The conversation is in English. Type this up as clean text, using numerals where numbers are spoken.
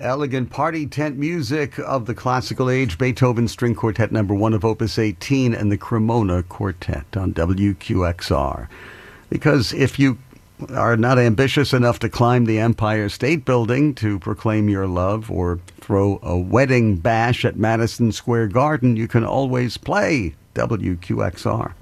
Elegant party tent music of the classical age, Beethoven String Quartet number 1 of Opus 18 and the Cremona Quartet on WQXR. Because if you are not ambitious enough to climb the Empire State Building to proclaim your love or throw a wedding bash at Madison Square Garden, you can always play WQXR.